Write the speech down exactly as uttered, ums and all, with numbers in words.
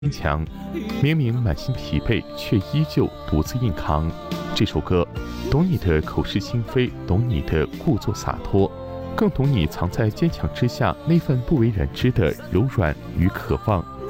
坚强，明明满心疲惫，却依旧独自硬扛。这首歌，懂你的口是心非，懂你的故作洒脱，更懂你藏在坚强之下那份不为人知的柔软与渴望。